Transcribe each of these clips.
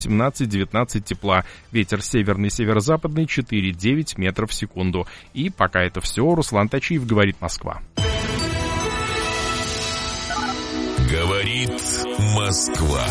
17-19 тепла. Ветер северный, северо-западный 4-9 метров в секунду. И пока это все, Руслан Тачиев, говорит Москва. Говорит Москва.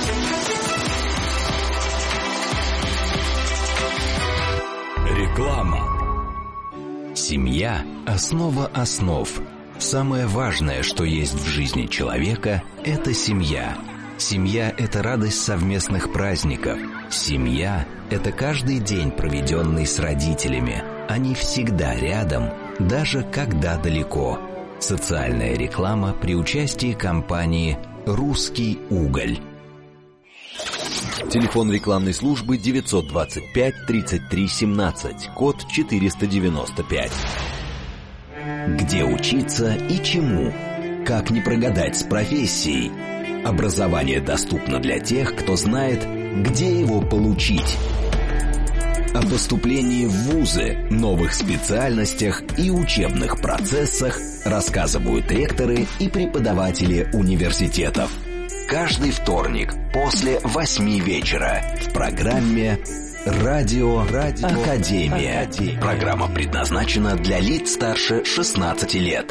Реклама. Семья – основа основ. Самое важное, что есть в жизни человека – это семья. Семья – это радость совместных праздников. Семья – это каждый день, проведенный с родителями. Они всегда рядом, даже когда далеко. Социальная реклама при участии компании «Русский уголь». Телефон рекламной службы 925 33 17, код 495. Где учиться и чему? Как не прогадать с профессией? Образование доступно для тех, кто знает, где его получить. О поступлении в вузы, новых специальностях и учебных процессах рассказывают ректоры и преподаватели университетов. Каждый вторник после 8 вечера в программе «Радио Академия». Программа предназначена для лиц старше 16 лет.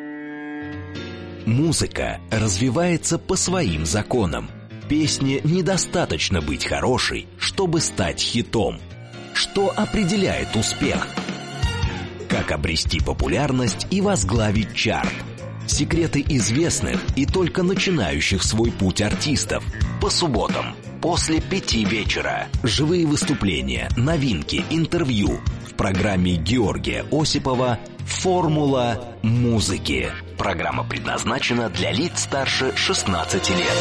Музыка развивается по своим законам. Песне недостаточно быть хорошей, чтобы стать хитом. Что определяет успех? Как обрести популярность и возглавить чарт? Секреты известных и только начинающих свой путь артистов. По субботам после 5 вечера. Живые выступления, новинки, интервью. В программе Георгия Осипова «Формула музыки». Программа предназначена для лиц старше 16 лет.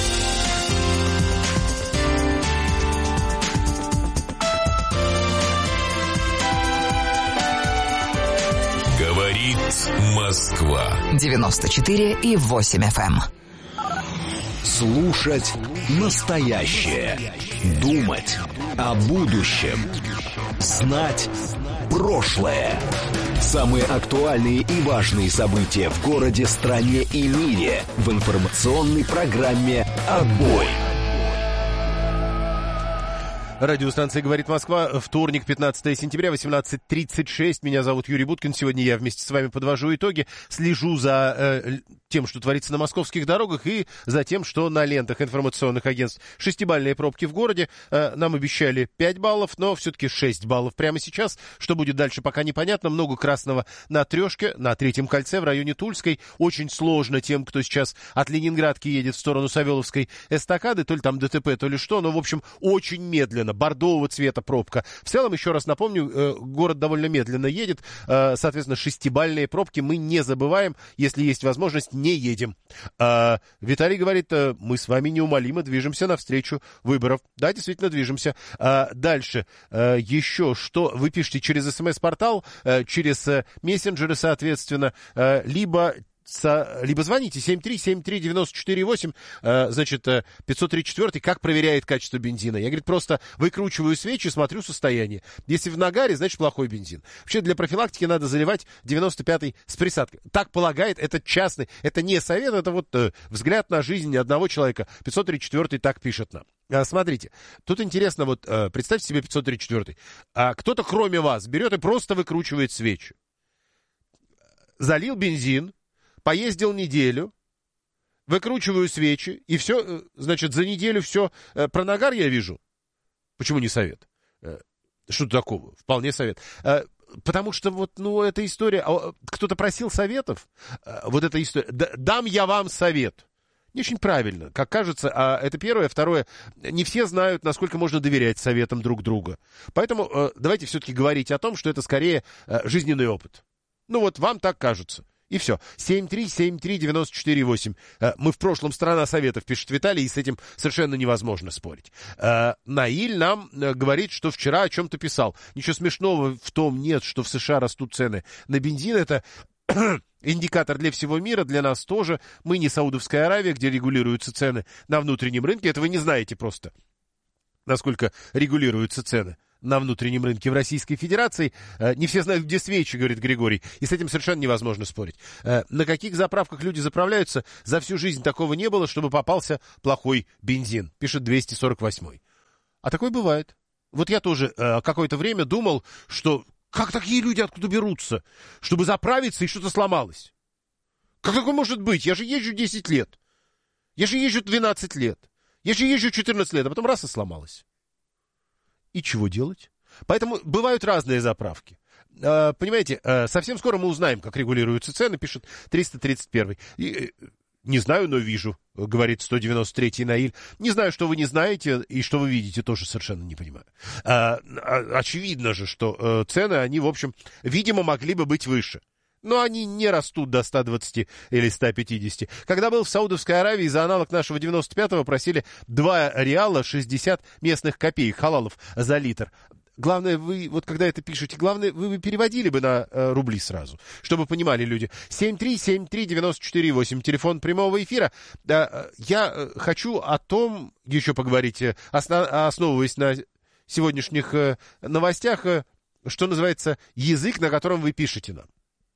Говорит Москва. 94,8 FM. Слушать настоящее. Думать о будущем. Знать прошлое. Самые актуальные и важные события в городе, стране и мире в информационной программе «Отбой». Радиостанция «Говорит Москва». Вторник, 15 сентября, 18:36. Меня зовут Юрий Буткин. Сегодня я вместе с вами подвожу итоги. Слежу за тем, что творится на московских дорогах, и за тем, что на лентах информационных агентств. 6-бальные пробки в городе. Нам обещали 5 баллов, но все-таки 6 баллов прямо сейчас. Что будет дальше, пока непонятно. Много красного на трешке, на Третьем кольце в районе Тульской. Очень сложно тем, кто сейчас от Ленинградки едет в сторону Савеловской эстакады. То ли там ДТП, то ли что. Но, в общем, очень медленно. Бордового цвета пробка. В целом, еще раз напомню, город довольно медленно едет. Соответственно, 6-бальные пробки мы не забываем. Если есть возможность, не едем. Виталий говорит, мы с вами неумолимо движемся навстречу выборов. Да, действительно движемся. Дальше. Еще что? Вы пишете через СМС-портал, через мессенджеры, соответственно, либо звоните 7373948, значит, 534, как проверяет качество бензина. Я, говорит, просто выкручиваю свечи, смотрю состояние. Если в нагаре, значит, плохой бензин. Вообще, для профилактики надо заливать 95-й с присадкой. Так полагает, это частный, это не совет, это вот взгляд на жизнь одного человека. 534 так пишет нам. Смотрите, тут интересно, вот представьте себе 534. Кто-то, кроме вас, берет и просто выкручивает свечи. Залил бензин, поездил неделю, выкручиваю свечи, и все, значит, за неделю все. Про нагар я вижу. Почему не совет? Что такого? Вполне совет. Потому что вот, эта история... Кто-то просил советов? Вот эта история. Дам я вам совет. Не очень правильно, как кажется. Это первое. Второе. Не все знают, насколько можно доверять советам друг друга. Поэтому давайте все-таки говорить о том, что это скорее жизненный опыт. Вот вам так кажется. И все. 7373948. Мы в прошлом страна советов, пишет Виталий, и с этим совершенно невозможно спорить. Наиль нам говорит, что вчера о чем-то писал. Ничего смешного в том нет, что в США растут цены на бензин. Это индикатор для всего мира, для нас тоже. Мы не Саудовская Аравия, где регулируются цены на внутреннем рынке. Это вы не знаете просто, насколько регулируются цены на внутреннем рынке в Российской Федерации. Не все знают, где свечи, говорит Григорий, и с этим совершенно невозможно спорить. На каких заправках люди заправляются? За всю жизнь такого не было, чтобы попался плохой бензин, пишет 248-й. А такое бывает. Вот я тоже какое-то время думал, что как такие люди откуда берутся, чтобы заправиться и что-то сломалось? Как такое может быть? Я же езжу 10 лет. Я же езжу 12 лет. Я же езжу 14 лет, а потом раз и сломалось. И чего делать? Поэтому бывают разные заправки. Понимаете, совсем скоро мы узнаем, как регулируются цены, пишет 331. Не знаю, но вижу, говорит 193-й Наиль. Не знаю, что вы не знаете, и что вы видите, тоже совершенно не понимаю. Очевидно же, что цены, они, в общем, видимо, могли бы быть выше. Но они не растут до 120 или 150. Когда был в Саудовской Аравии, за аналог нашего 95-го просили 2 реала 60 местных копеек, халалов, за литр. Главное, вы, вот когда это пишете, главное, вы переводили бы на рубли сразу, чтобы понимали люди. 7373948, телефон прямого эфира. Я хочу о том, еще поговорить, основываясь на сегодняшних новостях, что называется, язык, на котором вы пишете нам.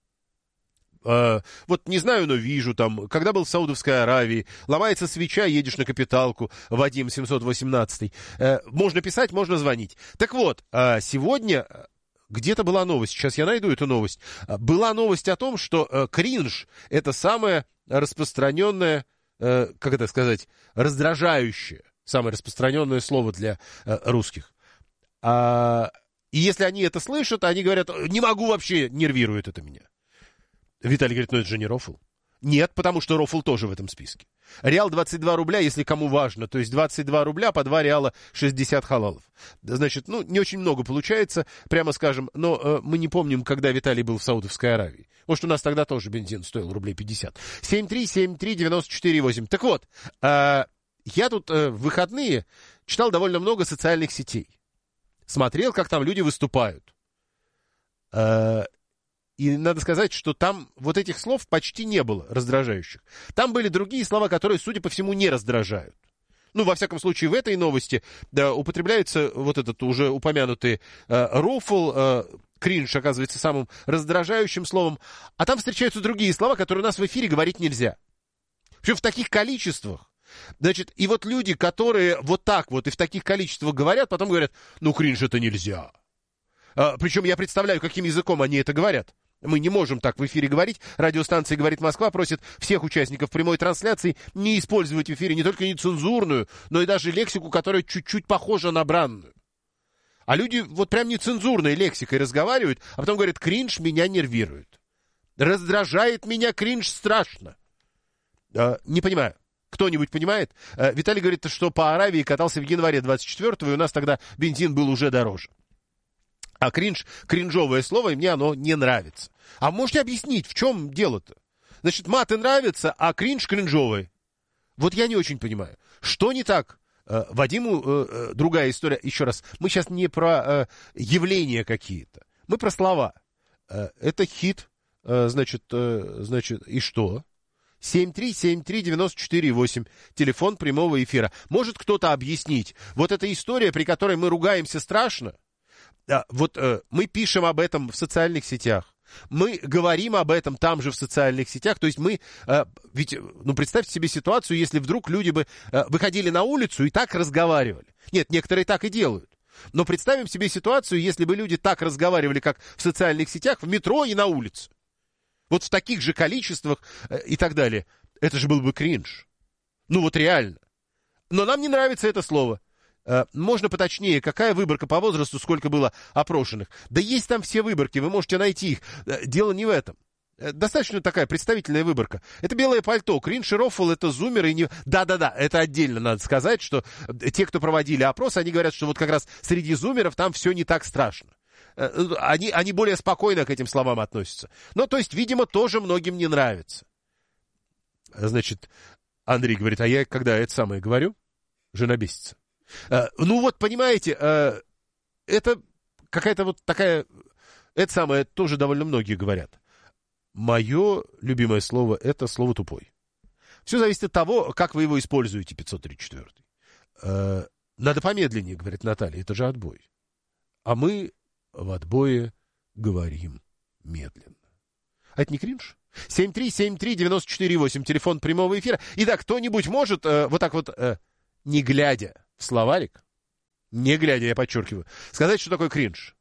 Вот не знаю, но вижу там, когда был в Саудовской Аравии, ломается свеча, едешь на капиталку, Вадим 718. Можно писать, можно звонить. Так вот, сегодня где-то была новость, сейчас я найду эту новость. Была новость о том, что кринж — это самое распространенное, как это сказать, раздражающее, самое распространенное слово для русских. И если они это слышат, они говорят, не могу вообще, нервирует это меня. Виталий говорит, ну это же не рофл. Нет, потому что рофл тоже в этом списке. Реал 22 рубля, если кому важно. То есть 22 рубля по 2 реала 60 халалов. Значит, ну, не очень много получается, прямо скажем. Но мы не помним, когда Виталий был в Саудовской Аравии. Может, у нас тогда тоже бензин стоил рублей 50. 7373948. Так вот, я тут в выходные читал довольно много социальных сетей. Смотрел, как там люди выступают. И надо сказать, что там вот этих слов почти не было раздражающих. Там были другие слова, которые, судя по всему, не раздражают. Ну, во всяком случае, в этой новости употребляется вот этот уже упомянутый рофл, кринж, оказывается, самым раздражающим словом. А там встречаются другие слова, которые у нас в эфире говорить нельзя. Причем в таких количествах. Значит, и вот люди, которые вот так вот и в таких количествах говорят, потом говорят, ну, кринж это нельзя. Причем я представляю, каким языком они это говорят. Мы не можем так в эфире говорить. Радиостанция «Говорит Москва» просит всех участников прямой трансляции не использовать в эфире не только нецензурную, но и даже лексику, которая чуть-чуть похожа на бранную. А люди вот прям нецензурной лексикой разговаривают, а потом говорят, кринж меня нервирует. Раздражает меня кринж страшно. Не понимаю. Кто-нибудь понимает? Виталий говорит, что по Аравии катался в январе 24-го, и у нас тогда бензин был уже дороже. А кринж, кринжовое слово, и мне оно не нравится. А можете объяснить, в чем дело-то? Значит, маты нравятся, а кринж кринжовый. Вот я не очень понимаю. Что не так? Вадиму другая история. Еще раз, мы сейчас не про явления какие-то. Мы про слова. Это хит, значит, и что? 7373948, телефон прямого эфира. Может кто-то объяснить? Вот эта история, при которой мы ругаемся страшно, вот мы пишем об этом в социальных сетях, мы говорим об этом там же в социальных сетях, то есть мы, ведь, ну, представьте себе ситуацию, если вдруг люди бы выходили на улицу и так разговаривали. Нет, некоторые так и делают. Но представим себе ситуацию, если бы люди так разговаривали, как в социальных сетях, в метро и на улице. Вот в таких же количествах и так далее. Это же был бы кринж. Ну вот реально. Но нам не нравится это слово. Можно поточнее, какая выборка по возрасту, сколько было опрошенных. Да есть там все выборки, вы можете найти их. Дело не в этом. Достаточно такая представительная выборка. Это белое пальто, кринж и рофл, это зумеры. Не... Да-да-да, это отдельно надо сказать, что те, кто проводили опрос, они говорят, что вот как раз среди зумеров там все не так страшно. Они более спокойно к этим словам относятся. Ну, то есть, видимо, тоже многим не нравится. Значит, Андрей говорит, а я когда это самое говорю, жена бесится. Ну вот, понимаете, это какая-то вот такая... Это самое тоже довольно многие говорят. Мое любимое слово — это слово «тупой». Все зависит от того, как вы его используете, 534-й. Надо помедленнее, говорит Наталья, это же отбой. А мы в отбое говорим медленно. А это не кринж? 7373948, телефон прямого эфира. Итак, кто-нибудь может вот так вот, не глядя в словарик, Не глядя, я подчеркиваю. Сказать, что такое кринж.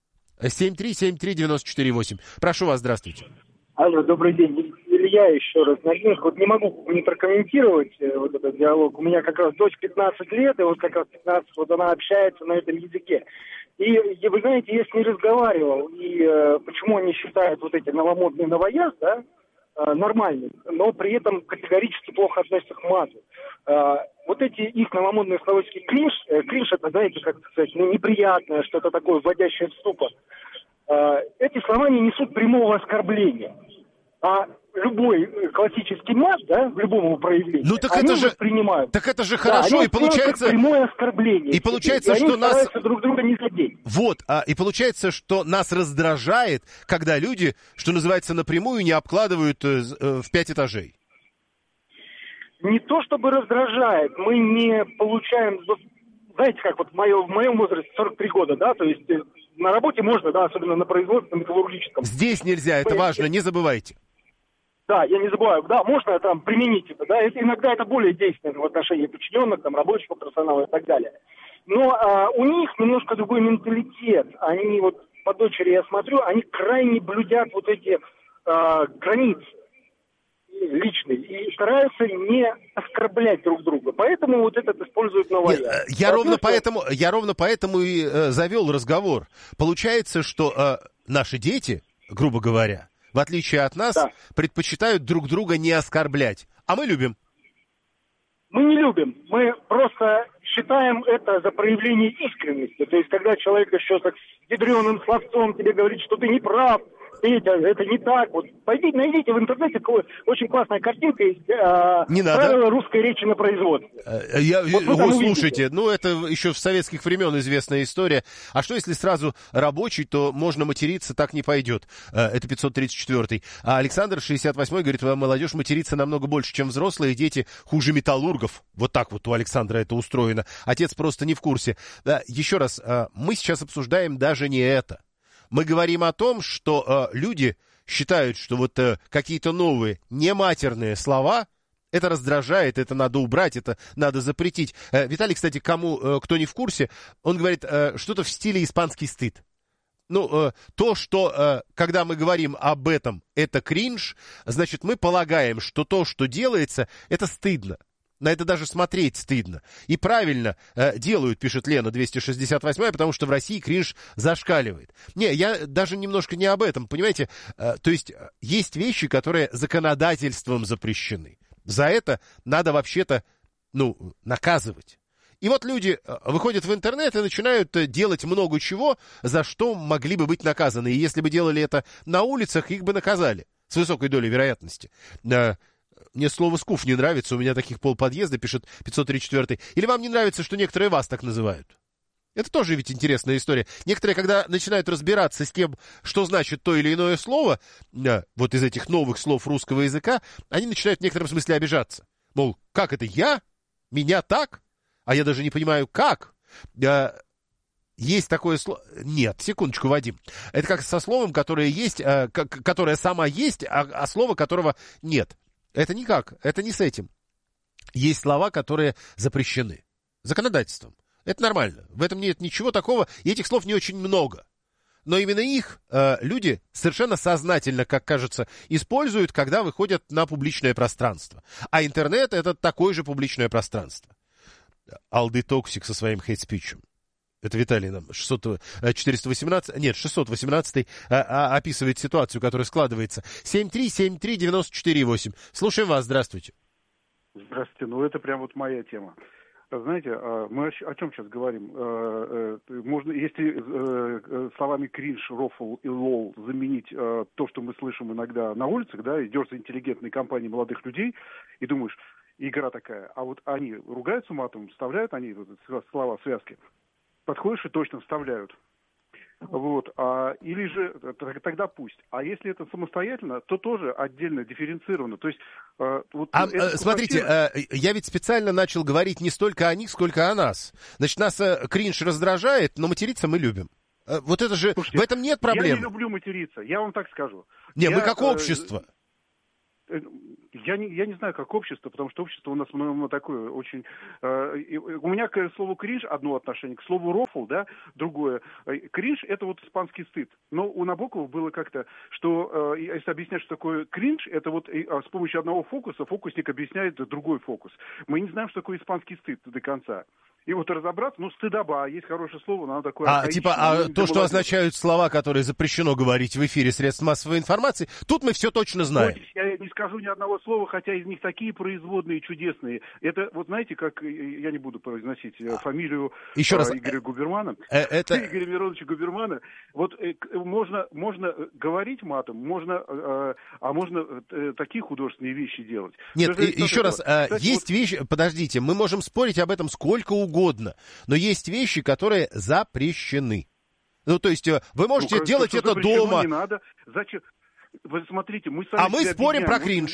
7373948. Прошу вас, здравствуйте. Алло, добрый день. Илья еще раз. Вот не могу не прокомментировать вот этот диалог. У меня как раз дочь 15 лет, и вот как раз 15, вот она общается на этом языке. И вы знаете, я с ней разговаривал, и почему они считают вот эти новомодные новояз, да, нормальным, но при этом категорически плохо относятся к мату. Вот эти их новомодные словечки кринж это, знаете, как сказать, неприятное, что-то такое, вводящее в ступор. Эти слова не несут прямого оскорбления. А любой классический мат, да, в любом его проявлении, ну, так они это же воспринимают. Так это же хорошо, да, и получается... прямое оскорбление. И получается, что они нас... стараются друг друга не задеть. Вот, и получается, что нас раздражает, когда люди, что называется, напрямую не обкладывают в 5 этажей. Не то чтобы раздражает, мы не получаем... Знаете, как вот в моем возрасте 43 года, да, то есть на работе можно, да, особенно на производстве металлургическом. Здесь нельзя, это важно, не забывайте. Да, я не забываю, да, можно там применить это, да, иногда это более действенно в отношении подчиненных, там, рабочего персонала и так далее. Но у них немножко другой менталитет. Они вот, по дочери я смотрю, они крайне блюдят вот эти границы личные и стараются не оскорблять друг друга. Поэтому вот этот используют новояз. Я ровно поэтому и завел разговор. Получается, что наши дети, грубо говоря, в отличие от нас, да, предпочитают друг друга не оскорблять. А мы любим. Мы не любим. Мы просто считаем это за проявление искренности. То есть, когда человек еще так с ядреным словцом тебе говорит, что ты не прав, Петя, это не так. Вот пойдите, найдите в интернете, очень классная картинка есть. Правила русской речи на производстве. Слушайте, это еще в советских времен известная история. А что, если сразу рабочий, то можно материться, так не пойдет. Это 534-й. А Александр, 68-й, говорит, молодежь матерится намного больше, чем взрослые, дети хуже металлургов. Вот так вот у Александра это устроено. Отец просто не в курсе. Еще раз, мы сейчас обсуждаем даже не это. Мы говорим о том, что люди считают, что вот какие-то новые нематерные слова, это раздражает, это надо убрать, это надо запретить. Виталий, кстати, кто не в курсе, он говорит что-то в стиле испанский стыд. То, что когда мы говорим об этом, это кринж, значит, мы полагаем, что то, что делается, это стыдно. На это даже смотреть стыдно. И правильно делают, пишет Лена 268, потому что в России кринж зашкаливает. Не, я даже немножко не об этом, понимаете? То есть вещи, которые законодательством запрещены. За это надо вообще-то, наказывать. И вот люди выходят в интернет и начинают делать много чего, за что могли бы быть наказаны. И если бы делали это на улицах, их бы наказали. С высокой долей вероятности. Мне слово «скуф» не нравится, у меня таких полподъезда, пишет 534-й. Или вам не нравится, что некоторые вас так называют? Это тоже ведь интересная история. Некоторые, когда начинают разбираться с тем, что значит то или иное слово, вот из этих новых слов русского языка, они начинают в некотором смысле обижаться. Мол, как это я? Меня так? А я даже не понимаю, как? Есть такое слово... Нет, секундочку, Вадим. Это как со словом, которое есть, которое само есть, а слово которого нет. Это никак, это не с этим. Есть слова, которые запрещены законодательством. Это нормально, в этом нет ничего такого, и этих слов не очень много. Но именно их люди совершенно сознательно, как кажется, используют, когда выходят на публичное пространство. А интернет — это такое же публичное пространство. Алды Токсик со своим хейт-спичем. Это Виталий нам 618 описывает ситуацию, которая складывается. 7373948. Слушаем вас, здравствуйте. Здравствуйте, это прям вот моя тема. Знаете, мы о чем сейчас говорим? Можно, если словами кринж, рофл и лол заменить то, что мы слышим иногда на улицах, да, идешь за интеллигентной компанией молодых людей и думаешь, игра такая, а вот они ругаются матом, вставляют они вот слова, связки, подходишь и точно вставляют. Вот. Или же тогда пусть. А если это самостоятельно, то тоже отдельно дифференцировано. То есть, смотрите, я ведь специально начал говорить не столько о них, сколько о нас. Значит, нас кринж раздражает, но материться мы любим. Вот это же, слушайте, в этом нет проблем. Я не люблю материться, я вам так скажу. Не, мы как общество. Я не знаю, как общество, потому что общество у нас такое очень... у меня к слову кринж одно отношение, к слову рофл, да, другое. Кринж — это вот испанский стыд. Но у Набокова было как-то, что если объяснять, что такое кринж, это вот с помощью одного фокуса фокусник объясняет другой фокус. Мы не знаем, что такое испанский стыд до конца. И вот разобраться, стыдоба, есть хорошее слово, но оно такое архаичное. То, что означают слова, которые запрещено говорить в эфире средств массовой информации, тут мы все точно знаем. Я не скажу ни одного слова, хотя из них такие производные, чудесные. Это, вот знаете, как, я не буду произносить фамилию еще раз. Игоря Губермана, Игоря Мироновича Губермана. Вот можно говорить матом, можно такие художественные вещи делать. Нет, еще раз, кстати, есть вещи, подождите, мы можем спорить об этом сколько угодно, но есть вещи, которые запрещены. Ну, то есть вы можете делать это дома. Не надо. Зачем? Вы смотрите, мы сами... А мы спорим про кринж.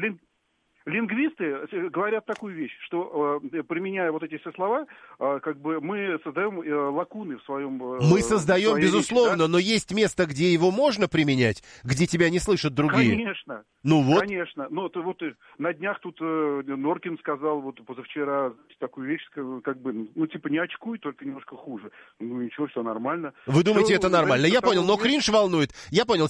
Лингвисты говорят такую вещь, что, применяя вот эти все слова, как бы мы создаем лакуны в своем... Мы создаем, безусловно, речи, да? Но есть место, где его можно применять, где тебя не слышат другие. Конечно. Ну вот. Конечно. Ну, вот на днях тут Норкин сказал, вот позавчера, такую вещь, как бы, типа, не очкуй, только немножко хуже. Ну, ничего, все нормально. Вы думаете, это нормально? Я понял, но кринж волнует. Я понял,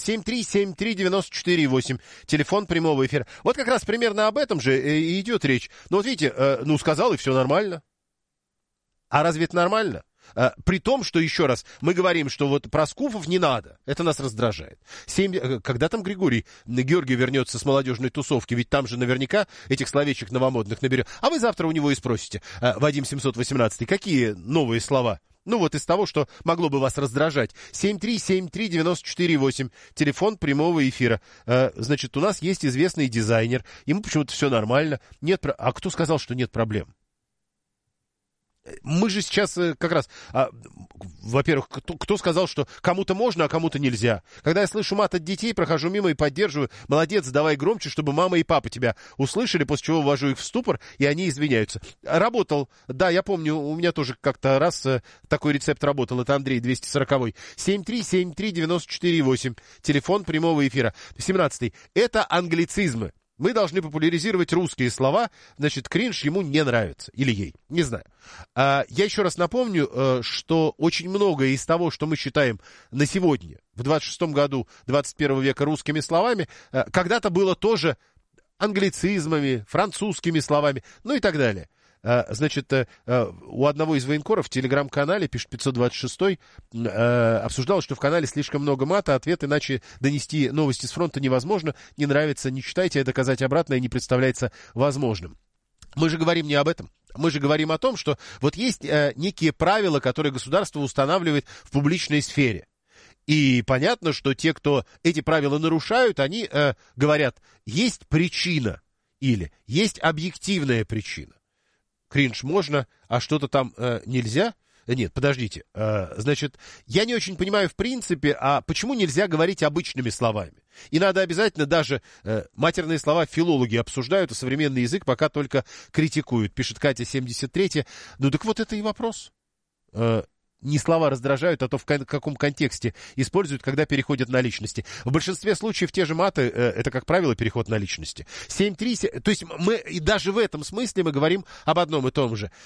7373948, телефон прямого эфира. Вот как раз примерно об этом же и идет речь. Ну, вот видите, сказал, и все нормально. А разве это нормально? При том, что, еще раз, мы говорим, что вот про скуфов не надо. Это нас раздражает. Когда там Георгий вернется с молодежной тусовки? Ведь там же наверняка этих словечек новомодных наберет. А вы завтра у него и спросите, Вадим 718, какие новые слова? Ну вот из того, что могло бы вас раздражать. 7373948, телефон прямого эфира. Значит, у нас есть известный дизайнер, ему почему-то все нормально. А кто сказал, что нет проблем? Мы же сейчас как раз, во-первых, кто сказал, что кому-то можно, а кому-то нельзя? Когда я слышу мат от детей, прохожу мимо и поддерживаю. Молодец, давай громче, чтобы мама и папа тебя услышали, после чего ввожу их в ступор, и они извиняются. Работал, да, я помню, у меня тоже как-то раз такой рецепт работал, это Андрей 240-й. 7373948, телефон прямого эфира. 17-й, это англицизмы. Мы должны популяризировать русские слова, значит, кринж ему не нравится. Или ей, не знаю. Я еще раз напомню, что очень многое из того, что мы считаем на сегодня, в 26-м году 21 века русскими словами, когда-то было тоже англицизмами, французскими словами, ну и так далее. Значит, у одного из военкоров в телеграм-канале, пишет 526-й, обсуждалось, что в канале слишком много мата, ответ иначе донести новости с фронта невозможно, не нравится, не читайте, а доказать обратное не представляется возможным. Мы же говорим не об этом. Мы же говорим о том, что вот есть некие правила, которые государство устанавливает в публичной сфере. И понятно, что те, кто эти правила нарушают, они говорят, есть причина или есть объективная причина. Кринж можно, а что-то там нельзя? Нет, подождите. Значит, я не очень понимаю в принципе, а почему нельзя говорить обычными словами? И надо обязательно даже матерные слова филологи обсуждают, а современный язык пока только критикуют. Пишет Катя 73. Ну так вот это и вопрос. Не слова раздражают, а то в каком контексте используют, когда переходят на личности. В большинстве случаев те же маты, это, как правило, переход на личности. 737, то есть мы и даже в этом смысле мы говорим об одном и том же.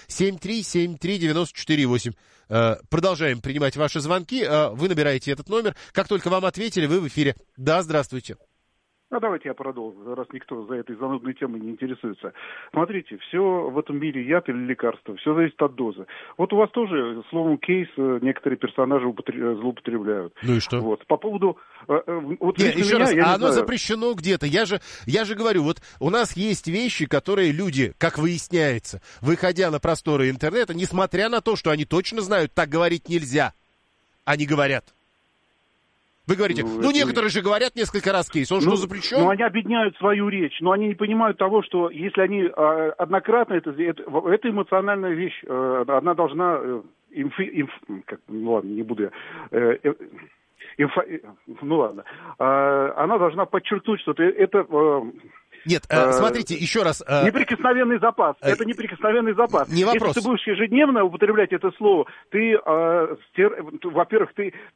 7373948. Продолжаем принимать ваши звонки. Вы набираете этот номер. Как только вам ответили, вы в эфире. Да, здравствуйте. Давайте я продолжу, раз никто за этой занудной темой не интересуется. Смотрите, все в этом мире яд или лекарство, все зависит от дозы. Вот у вас тоже словом кейс некоторые персонажи злоупотребляют. Ну и что? Вот. По поводу... Вот нет, еще раз, оно запрещено где-то. Я же говорю, вот у нас есть вещи, которые люди, как выясняется, выходя на просторы интернета, несмотря на то, что они точно знают, так говорить нельзя, они говорят. Вы говорите, некоторые же говорят несколько раз кейс, он что, запрещен? Ну, они объединяют свою речь, но они не понимают того, что если они однократно, это эмоциональная вещь, она должна, ладно, не буду я, она должна подчеркнуть, что это Нет, смотрите, еще раз. Неприкосновенный запас. Это неприкосновенный запас. Не вопрос. Если ты будешь ежедневно употреблять это слово, ты, во-первых,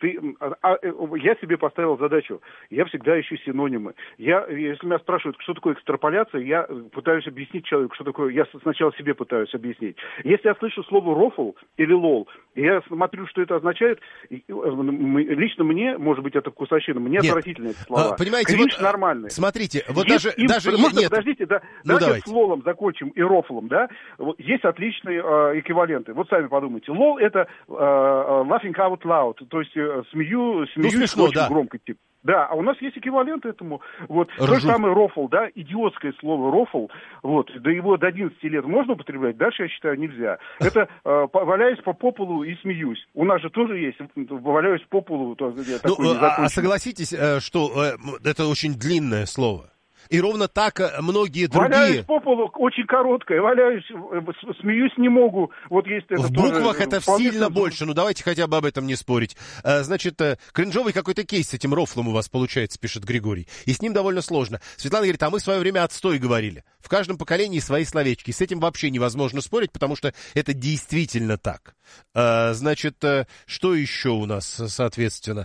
я себе поставил задачу. Я всегда ищу синонимы. Если меня спрашивают, что такое экстраполяция, я пытаюсь объяснить человеку, что такое. Я сначала себе пытаюсь объяснить. Если я слышу слово рофл или лол, я смотрю, что это означает. Лично мне, может быть, это вкусовщина, мне отвратительны эти слова. Понимаете, Кринж нормальный. Смотрите, вот даже нет. Подождите, давайте с лолом закончим и рофлом, да? Вот есть отличные эквиваленты. Вот сами подумайте. Лол это laughing out loud, то есть смеюсь смешно, очень громко, типа. Да, а у нас есть эквивалент этому. Вот то же самое рофл, да, идиотское слово рофл, вот, до его до 11 лет можно употреблять, дальше, я считаю, нельзя. Это валяюсь по полу и смеюсь. У нас же тоже есть, валяюсь по полу. Согласитесь, что это очень длинное слово. И ровно так многие другие... Валяюсь по полу, очень короткое, валяюсь, смеюсь не могу. Вот есть это в буквах это сильно больше, ну давайте хотя бы об этом не спорить. Значит, кринжовый какой-то кейс с этим рофлом у вас получается, пишет Григорий. И с ним довольно сложно. Светлана говорит, а мы в свое время отстой говорили. В каждом поколении свои словечки. С этим вообще невозможно спорить, потому что это действительно так. Значит, что еще у нас, соответственно?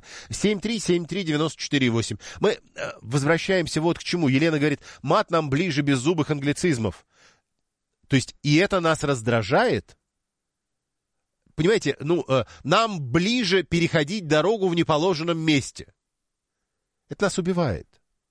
7373948. Мы возвращаемся вот к чему. Елена говорит, мат нам ближе беззубых англицизмов. То есть, и это нас раздражает? Понимаете, нам ближе переходить дорогу в неположенном месте. Это нас убивает.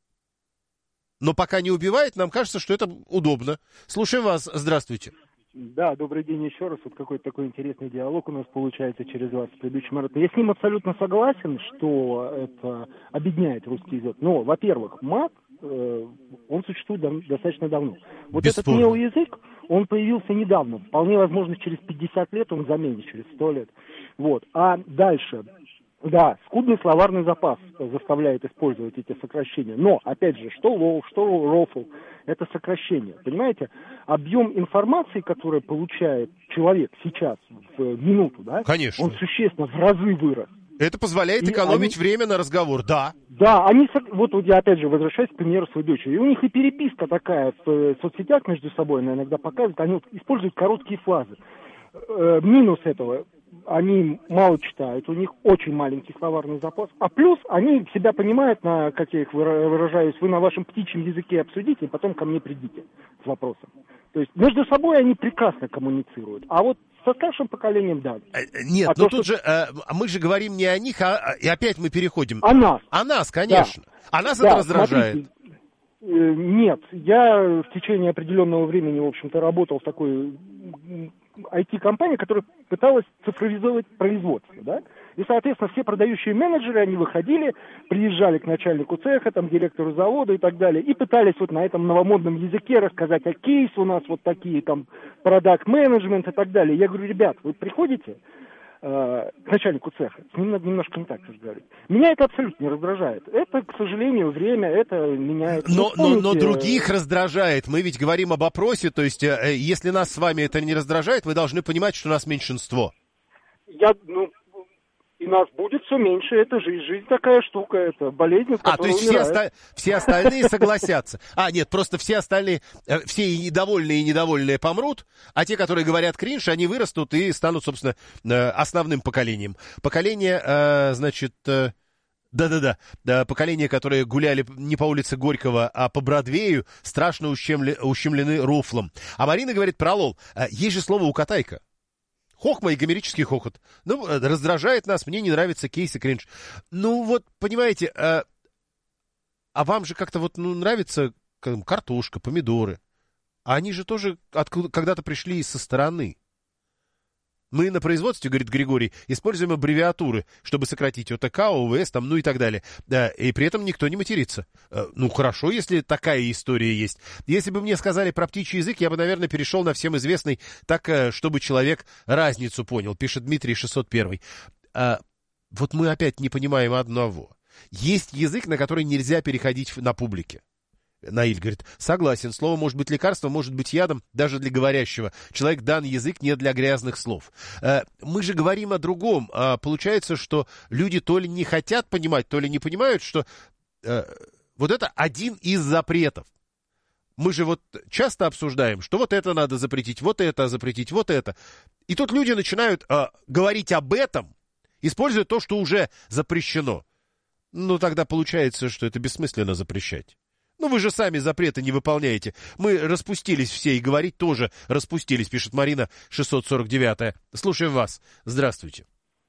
Но пока не убивает, нам кажется, что это удобно. Слушаем вас. Здравствуйте. Да, добрый день еще раз. Вот какой-то такой интересный диалог у нас получается через вас с предыдущим маратоном. Я с ним абсолютно согласен, что это объединяет русский язык. Но, во-первых, мат, он существует достаточно давно. Вот Бесспорно. Этот неоязык, он появился недавно. Вполне возможно, через 50 лет он заменит, через 100 лет. Вот. А дальше... Да, скудный словарный запас заставляет использовать эти сокращения. Но, опять же, что лол, что рофл, это сокращение. Понимаете, объем информации, который получает человек сейчас в минуту, да, конечно, он существенно в разы вырос. Это позволяет экономить время на разговор, да. Да, вот я опять же возвращаюсь к примеру своей дочери. И у них и переписка такая в соцсетях между собой, она иногда показывает, они вот используют короткие фразы. Минус этого, они мало читают, у них очень маленький словарный запас. А плюс они себя понимают, как я их выражаюсь, вы на вашем птичьем языке обсудите, и потом ко мне придите с вопросом. То есть между собой они прекрасно коммуницируют. А вот со старшим поколением, да. Нет, но тут же мы же говорим не о них, и опять мы переходим. О нас. О нас, конечно. Да. А нас это раздражает. Смотрите, нет, я в течение определенного времени, в общем-то, работал в такой IT-компании, которая пыталась цифровизовать производство, да? И, соответственно, все продающие менеджеры, они выходили, приезжали к начальнику цеха, там, директору завода и так далее, и пытались вот на этом новомодном языке рассказать, а кейс у нас вот такие, там, продакт-менеджмент и так далее. Я говорю, ребят, вы приходите к начальнику цеха, с ним надо немножко не так разговаривать. Меня это абсолютно не раздражает. Это, к сожалению, время, это меняет. Но других раздражает. Мы ведь говорим об опросе, то есть, если нас с вами это не раздражает, вы должны понимать, что у нас меньшинство. И нас будет все меньше, это жизнь. Жизнь такая штука, это болезнь, то есть все остальные согласятся. Нет, просто все остальные, все и недовольные помрут, а те, которые говорят кринж, они вырастут и станут, собственно, основным поколением. Поколение, значит... Да, поколение, которые гуляли не по улице Горького, а по Бродвею, страшно ущемлены рофлом. А Марина говорит про лол. Есть же слово «укатайка». Хохма и гомерический хохот. Раздражает нас, мне не нравится кейс и кринж. Вот, понимаете, а вам же как-то нравится картошка, помидоры. А они же тоже когда-то пришли со стороны. Мы на производстве, говорит Григорий, используем аббревиатуры, чтобы сократить ОТК, ОВС, и так далее. Да, и при этом никто не матерится. Хорошо, если такая история есть. Если бы мне сказали про птичий язык, я бы, наверное, перешел на всем известный, так, чтобы человек разницу понял, пишет Дмитрий 601. Вот мы опять не понимаем одного. Есть язык, на который нельзя переходить на публике. Наиль говорит, согласен, слово может быть лекарством, может быть ядом, даже для говорящего. Человек дан язык не для грязных слов. Мы же говорим о другом. Получается, что люди то ли не хотят понимать, то ли не понимают, что вот это один из запретов. Мы же вот часто обсуждаем, что вот это надо запретить, вот это запретить, вот это. И тут люди начинают говорить об этом, используя то, что уже запрещено. Ну, тогда получается, что это бессмысленно запрещать. Ну, вы же сами запреты не выполняете. Мы распустились все, и говорить тоже распустились, пишет Марина 649. Слушаем вас. Здравствуйте.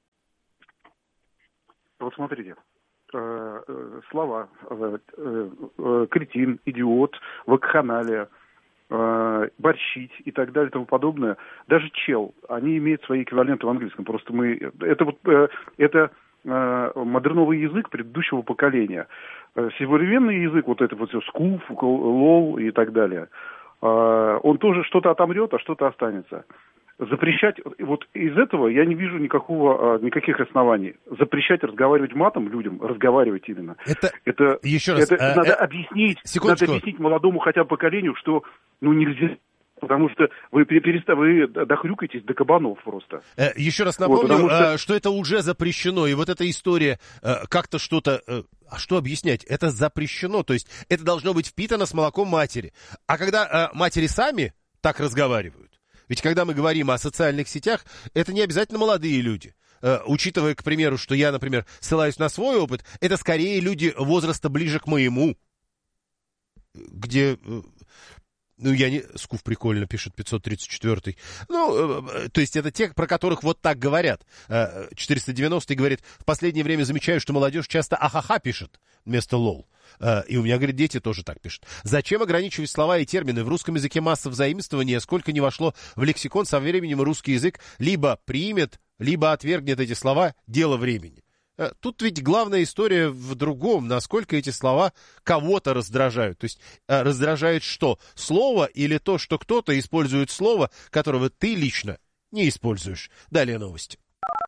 Вот смотрите. Слова кретин, идиот, вакханалия, борщить и так далее и тому подобное, даже чел, они имеют свои эквиваленты в английском. Просто это модерновый язык предыдущего поколения. Современный язык, вот это вот все скуф, лол и так далее, он тоже что-то отомрет, а что-то останется. Запрещать, вот из этого я не вижу никаких оснований. Запрещать разговаривать матом людям, разговаривать именно. Это еще раз. Надо объяснить молодому хотя бы поколению, что нельзя, потому что вы дохрюкаетесь до кабанов просто. Еще раз напомню, что это уже запрещено, и вот эта история как-то что-то... А что объяснять? Это запрещено, то есть это должно быть впитано с молоком матери. А когда матери сами так разговаривают, ведь когда мы говорим о социальных сетях, это не обязательно молодые люди. Учитывая, к примеру, что я, например, ссылаюсь на свой опыт, это скорее люди возраста ближе к моему, где... Скуф прикольно, пишет 534-й. То есть это те, про которых вот так говорят. 490-й говорит, в последнее время замечаю, что молодежь часто ахаха пишет вместо лол. И у меня, говорит, дети тоже так пишут. Зачем ограничивать слова и термины? В русском языке масса взаимствования, сколько не вошло в лексикон, со временем русский язык либо примет, либо отвергнет эти слова, дело времени. Тут ведь главная история в другом, насколько эти слова кого-то раздражают. То есть раздражает что? Слово или то, что кто-то использует слово, которого ты лично не используешь. Далее новости.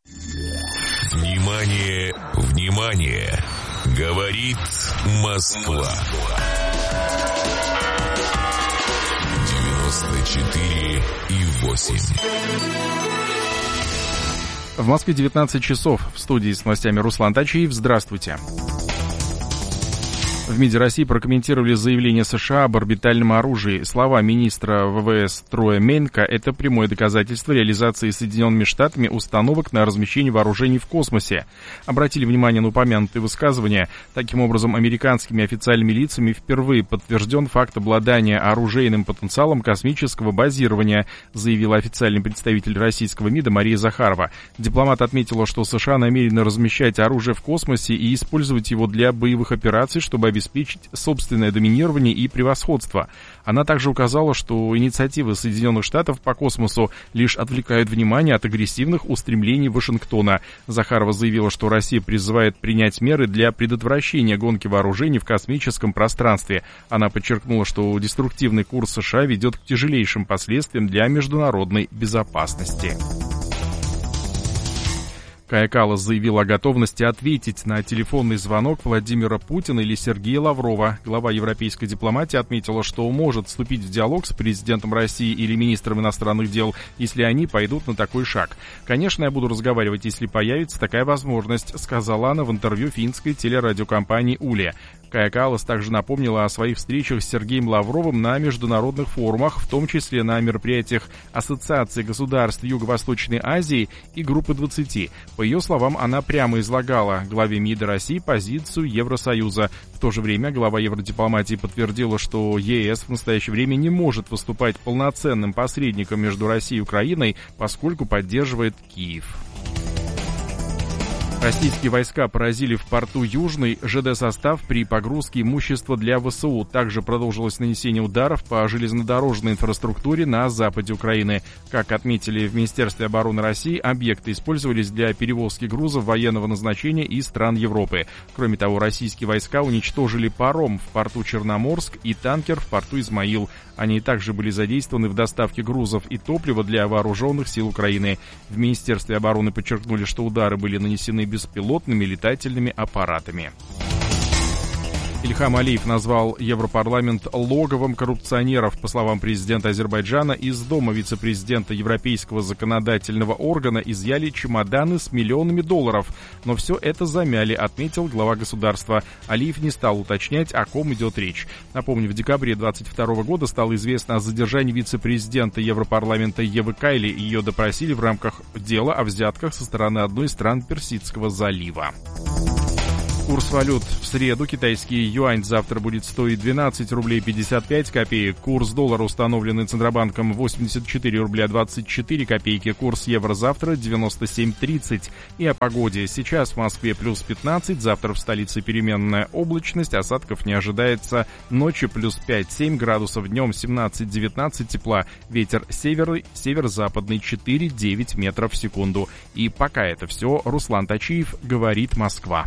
Внимание, внимание! Говорит Москва. 94,8. В Москве 19 часов. В студии с новостями Руслан Тачиев. Здравствуйте. В МИДе России прокомментировали заявление США об орбитальном оружии. Слова министра ВВС Троя Мейнка – это прямое доказательство реализации Соединенными Штатами установок на размещение вооружений в космосе. Обратили внимание на упомянутые высказывания. Таким образом, американскими официальными лицами впервые подтвержден факт обладания оружейным потенциалом космического базирования, заявила официальный представитель российского МИДа Мария Захарова. Дипломат отметила, что США намерены размещать оружие в космосе и использовать его для боевых операций, чтобы обеспечить собственное доминирование и превосходство. Она также указала, что инициативы Соединенных Штатов по космосу лишь отвлекают внимание от агрессивных устремлений Вашингтона. Захарова заявила, что Россия призывает принять меры для предотвращения гонки вооружений в космическом пространстве. Она подчеркнула, что деструктивный курс США ведет к тяжелейшим последствиям для международной безопасности. Кая Каллас заявила о готовности ответить на телефонный звонок Владимира Путина или Сергея Лаврова. Глава европейской дипломатии отметила, что может вступить в диалог с президентом России или министром иностранных дел, если они пойдут на такой шаг. «Конечно, я буду разговаривать, если появится такая возможность», сказала она в интервью финской телерадиокомпании «Уле». Кая Каллас также напомнила о своих встречах с Сергеем Лавровым на международных форумах, в том числе на мероприятиях Ассоциации государств Юго-Восточной Азии и Группы 20. По ее словам, она прямо излагала главе МИДа России позицию Евросоюза. В то же время глава евродипломатии подтвердила, что ЕС в настоящее время не может выступать полноценным посредником между Россией и Украиной, поскольку поддерживает Киев. Российские войска поразили в порту Южный ЖД-состав при погрузке имущества для ВСУ. Также продолжилось нанесение ударов по железнодорожной инфраструктуре на западе Украины. Как отметили в Министерстве обороны России, объекты использовались для перевозки грузов военного назначения из стран Европы. Кроме того, российские войска уничтожили паром в порту Черноморск и танкер в порту Измаил. Они также были задействованы в доставке грузов и топлива для вооруженных сил Украины. В Министерстве обороны подчеркнули, что удары были нанесены беспилотными летательными аппаратами. Ильхам Алиев назвал Европарламент логовом коррупционеров. По словам президента Азербайджана, из дома вице-президента Европейского законодательного органа изъяли чемоданы с миллионами долларов. Но все это замяли, отметил глава государства. Алиев не стал уточнять, о ком идет речь. Напомню, в декабре 2022 года стало известно о задержании вице-президента Европарламента Евы Кайли. Ее допросили в рамках дела о взятках со стороны одной из стран Персидского залива. Курс валют в среду. Китайский юань завтра будет стоить 12 рублей 55 копеек. Курс доллара, установленный Центробанком, 84 рубля 24 копейки. Курс евро завтра 97.30. И о погоде. Сейчас в Москве плюс 15, завтра в столице переменная облачность, осадков не ожидается. Ночью плюс 5-7 градусов, днем 17-19 тепла. Ветер северо-западный 4-9 метров в секунду. И пока это все. Руслан Тачиев, говорит Москва.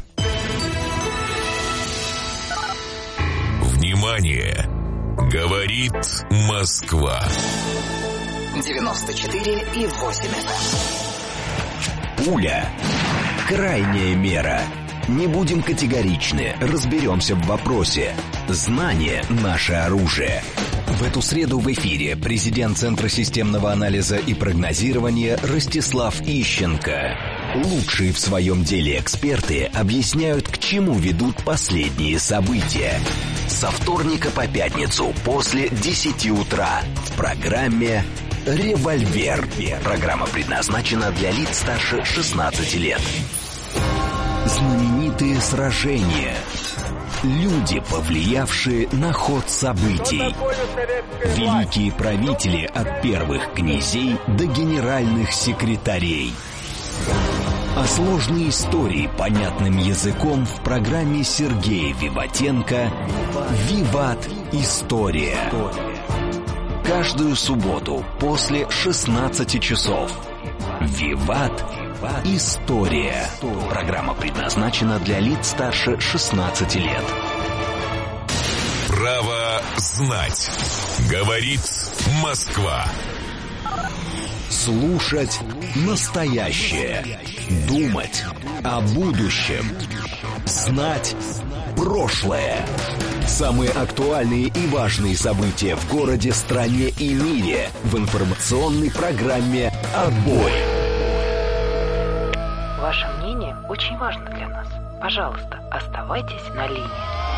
Внимание! Говорит Москва. 94,8 FM. Пуля. Крайняя мера. Не будем категоричны, разберемся в вопросе. Знание – наше оружие. В эту среду в эфире президент Центра системного анализа и прогнозирования Ростислав Ищенко. Лучшие в своем деле эксперты объясняют, к чему ведут последние события. Со вторника по пятницу после 10 утра в программе «Револьвер». Программа предназначена для лиц старше 16 лет. Знаменитые сражения. Люди, повлиявшие на ход событий. Великие правители от первых князей до генеральных секретарей. А сложные истории понятным языком в программе Сергея Виватенко «Виват. История». Каждую субботу после 16 часов. «Виват. История». Программа предназначена для лиц старше 16 лет. Право знать. Говорит Москва. Слушать настоящее. Думать о будущем. Знать прошлое. Самые актуальные и важные события в городе, стране и мире в информационной программе «Отбой». Ваше мнение очень важно для нас. Пожалуйста, оставайтесь на линии.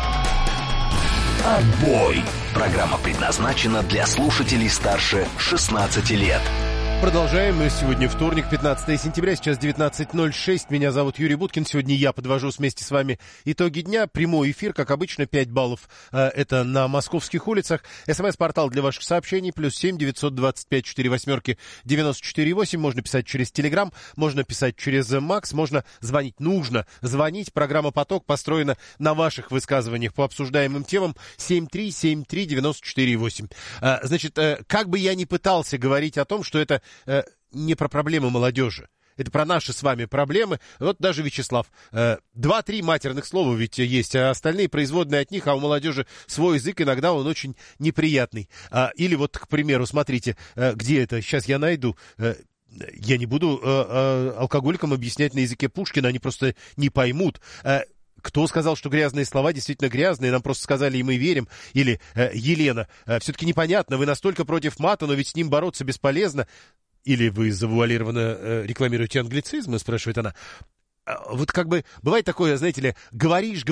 «Отбой». Программа предназначена для слушателей старше 16 лет. Продолжаем. Мы сегодня вторник, 15 сентября, сейчас 19:06. Меня зовут Юрий Буткин. Сегодня я подвожу вместе с вами итоги дня. Прямой эфир, как обычно, 5 баллов. Это на московских улицах. СМС-портал для ваших сообщений. +7 925 48 94 8. Можно писать через Телеграм, можно писать через Макс, можно звонить. Нужно звонить. Программа «Поток» построена на ваших высказываниях по обсуждаемым темам. 7373948. 94 8. Значит, как бы я ни пытался говорить о том, что это не про проблемы молодежи. Это про наши с вами проблемы. Вот даже Вячеслав. 2-3 матерных слова ведь есть, а остальные производные от них, а у молодежи свой язык, иногда он очень неприятный. Или вот, к примеру, смотрите, где это? Сейчас я найду. Я не буду алкоголикам объяснять на языке Пушкина, они просто не поймут. Кто сказал, что грязные слова действительно грязные? Нам просто сказали, и мы верим. Или Елена, все-таки непонятно, вы настолько против мата, но ведь с ним бороться бесполезно. Или вы завуалированно рекламируете англицизмы, спрашивает она. Вот как бы бывает такое, знаете ли, говоришь,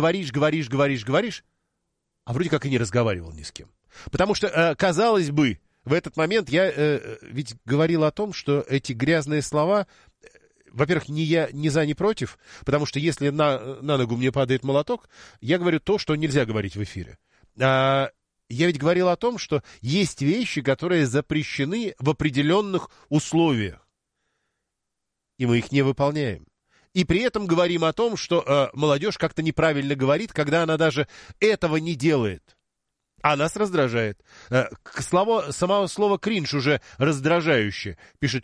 а вроде как и не разговаривал ни с кем. Потому что, казалось бы, в этот момент я ведь говорил о том, что эти грязные слова... Во-первых, ни я, ни за, ни против, потому что если на ногу мне падает молоток, я говорю то, что нельзя говорить в эфире. Я ведь говорил о том, что есть вещи, которые запрещены в определенных условиях, и мы их не выполняем. И при этом говорим о том, что молодежь как-то неправильно говорит, когда она даже этого не делает. А нас раздражает. Само слово «кринж» уже раздражающее, пишет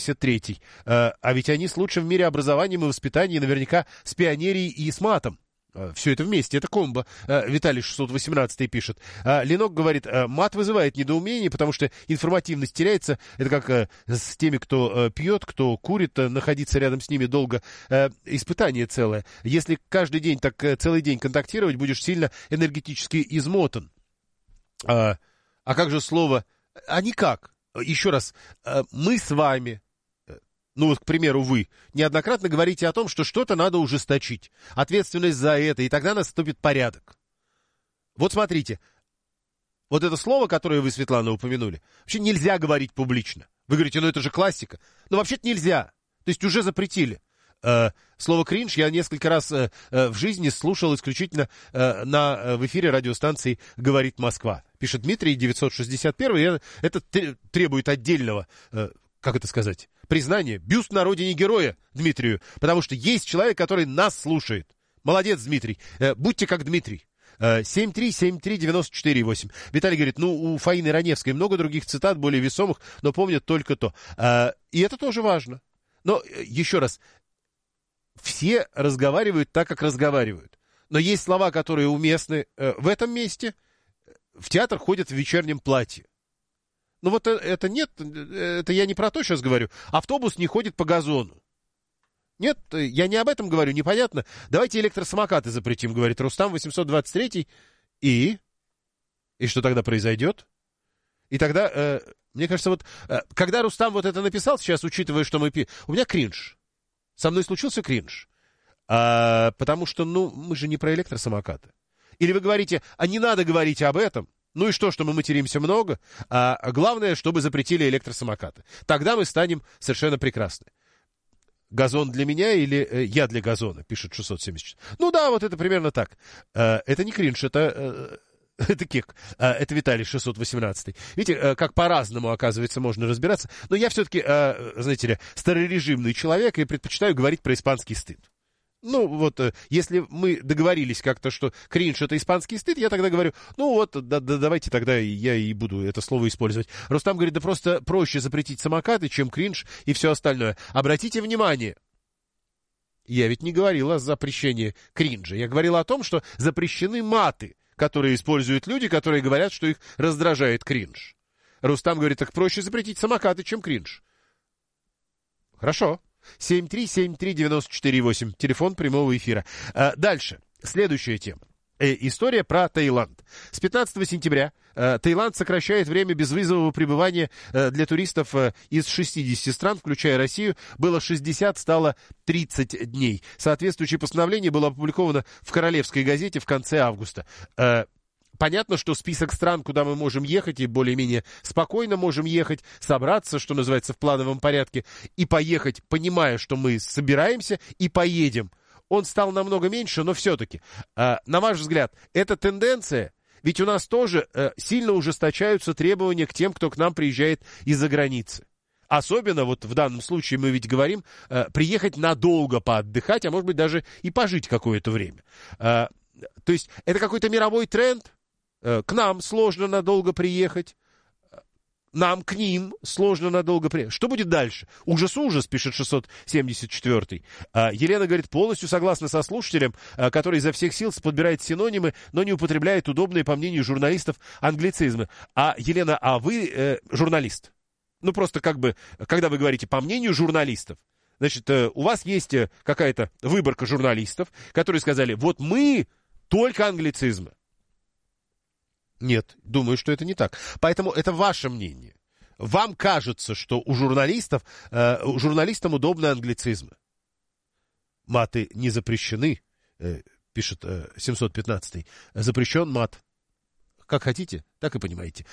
473-й. А ведь они с лучшим в мире образованием и воспитанием, наверняка с пионерией и с матом. Все это вместе, это комбо. Виталий 618 пишет. Ленок говорит, мат вызывает недоумение, потому что информативность теряется. Это как с теми, кто пьет, кто курит, находиться рядом с ними долго. Испытание целое. Если каждый день так целый день контактировать, будешь сильно энергетически измотан. А как же слово? А никак. Еще раз, мы с вами... Ну вот, к примеру, вы неоднократно говорите о том, что что-то надо ужесточить, ответственность за это, и тогда наступит порядок. Вот смотрите, вот это слово, которое вы, Светлана, упомянули, вообще нельзя говорить публично. Вы говорите, ну это же классика. Но вообще-то нельзя, то есть уже запретили. Слово «кринж» я несколько раз в жизни слушал исключительно в эфире радиостанции «Говорит Москва». Пишет Дмитрий, 961, это требует отдельного... как это сказать, признание, бюст на родине героя Дмитрию, потому что есть человек, который нас слушает. Молодец, Дмитрий. Будьте как Дмитрий. 7373948. Виталий говорит, ну, у Фаины Раневской много других цитат, более весомых, но помнят только то. И это тоже важно. Но, еще раз, все разговаривают так, как разговаривают. Но есть слова, которые уместны в этом месте. В театр ходят в вечернем платье. Ну вот это нет, это я не про то сейчас говорю. Автобус не ходит по газону. Нет, я не об этом говорю, непонятно. Давайте электросамокаты запретим, говорит Рустам 823. И что тогда произойдет? И тогда, мне кажется, вот, когда Рустам вот это написал сейчас, учитывая, что мы... У меня кринж. Со мной случился кринж. Потому что, ну, мы же не про электросамокаты. Или вы говорите, а не надо говорить об этом. Ну и что мы материмся много, а главное, чтобы запретили электросамокаты. Тогда мы станем совершенно прекрасны. Газон для меня или я для газона, пишет 674. Ну да, вот это примерно так. Это не кринж, это кек. Это Виталий 618. Видите, как по-разному, оказывается, можно разбираться. Но я все-таки, знаете ли, старорежимный человек и предпочитаю говорить про испанский стыд. Ну, вот, если мы договорились как-то, что кринж — это испанский стыд, я тогда говорю, ну вот, давайте тогда я и буду это слово использовать. Рустам говорит, да просто проще запретить самокаты, чем кринж и все остальное. Обратите внимание, я ведь не говорил о запрещении кринжа, я говорил о том, что запрещены маты, которые используют люди, которые говорят, что их раздражает кринж. Рустам говорит, так проще запретить самокаты, чем кринж. Хорошо. 7373948, телефон прямого эфира. Дальше, следующая тема. История про Таиланд. С 15 сентября Таиланд сокращает время безвизового пребывания для туристов из 60 стран, включая Россию. Было 60, стало 30 дней. Соответствующее постановление было опубликовано в Королевской газете в конце августа. Понятно, что список стран, куда мы можем ехать, и более-менее спокойно можем ехать, собраться, что называется, в плановом порядке, и поехать, понимая, что мы собираемся и поедем. Он стал намного меньше, но все-таки, на ваш взгляд, эта тенденция, ведь у нас тоже сильно ужесточаются требования к тем, кто к нам приезжает из-за границы. Особенно вот в данном случае мы ведь говорим, приехать надолго поотдыхать, а может быть даже и пожить какое-то время. То есть это какой-то мировой тренд? К нам сложно надолго приехать, нам к ним сложно надолго приехать. Что будет дальше? Ужас, пишет 674. Елена говорит, полностью согласна со слушателем, который изо всех сил подбирает синонимы, но не употребляет удобные, по мнению журналистов, англицизмы. Елена, вы журналист? Ну, просто как бы, когда вы говорите «по мнению журналистов», значит, у вас есть какая-то выборка журналистов, которые сказали, вот мы только англицизмы. Нет, думаю, что это не так. Поэтому это ваше мнение. Вам кажется, что у журналистам удобны англицизмы. Маты не запрещены, пишет 715. Запрещен мат. Как хотите, так и понимаете.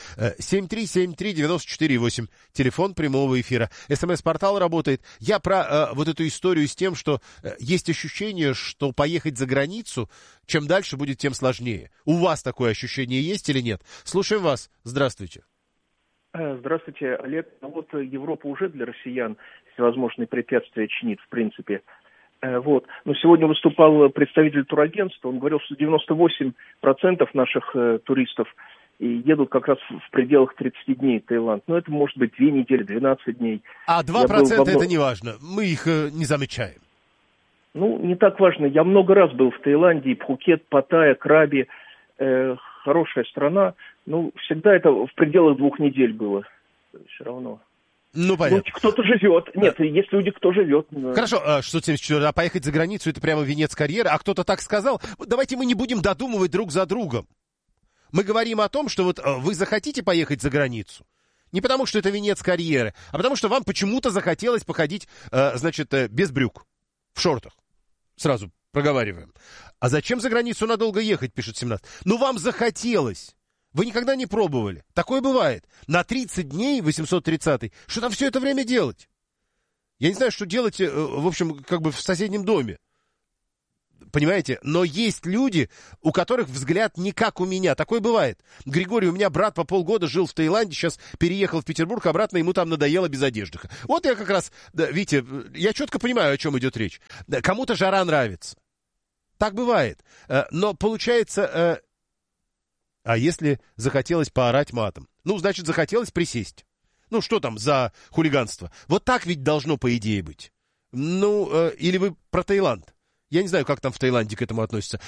7373948, телефон прямого эфира. СМС-портал работает. Я про вот эту историю с тем, что есть ощущение, что поехать за границу, чем дальше будет, тем сложнее. У вас такое ощущение есть или нет? Слушаем вас. Здравствуйте. Здравствуйте, Олег. Вот Европа уже для россиян всевозможные препятствия чинит, в принципе. Вот. Но сегодня выступал представитель турагентства, он говорил, что 98% наших туристов едут как раз в пределах 30 дней в Таиланд. Но это может быть 2 недели, 12 дней. А 2% это не важно, мы их не замечаем. Ну, не так важно. Я много раз был в Таиланде, Пхукет, Паттайя, Краби. Хорошая страна. Ну, всегда это в пределах 2 недель было. Все равно. Ну, понятно. Ну, кто-то живет. Нет, есть люди, кто живет. Хорошо, 674, а поехать за границу — это прямо венец карьеры, а кто-то так сказал. Давайте мы не будем додумывать друг за другом. Мы говорим о том, что вот вы захотите поехать за границу. Не потому, что это венец карьеры, а потому, что вам почему-то захотелось походить, значит, без брюк, в шортах. Сразу проговариваем. А зачем за границу надолго ехать, пишет 17. Ну, вам захотелось. Вы никогда не пробовали. Такое бывает. На 30 дней, 830-й, что там все это время делать? Я не знаю, что делать, в общем, как бы в соседнем доме. Понимаете? Но есть люди, у которых взгляд не как у меня. Такое бывает. Григорий, у меня брат по полгода жил в Таиланде, сейчас переехал в Петербург, обратно ему там надоело без одежды. Вот я как раз, да, видите, я четко понимаю, о чем идет речь. Кому-то жара нравится. Так бывает. Но получается... А если захотелось поорать матом? Ну, значит, захотелось присесть. Ну, что там за хулиганство? Вот так ведь должно, по идее, быть. Ну, или вы про Таиланд? Я не знаю, как там в Таиланде к этому относятся.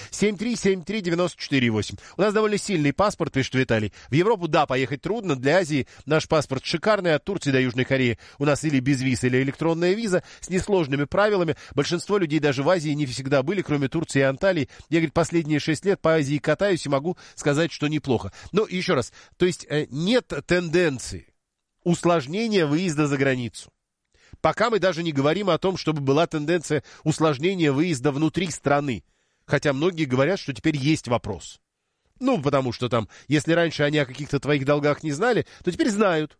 7373948. У нас довольно сильный паспорт, пишет Виталий. В Европу, да, поехать трудно. Для Азии наш паспорт шикарный. От Турции до Южной Кореи у нас или безвиз, или электронная виза с несложными правилами. Большинство людей даже в Азии не всегда были, кроме Турции и Анталии. Я, говорит, последние 6 лет по Азии катаюсь и могу сказать, что неплохо. Но еще раз, то есть нет тенденции усложнения выезда за границу. Пока мы даже не говорим о том, чтобы была тенденция усложнения выезда внутри страны. Хотя многие говорят, что теперь есть вопрос. Ну, потому что там, если раньше они о каких-то твоих долгах не знали, то теперь знают.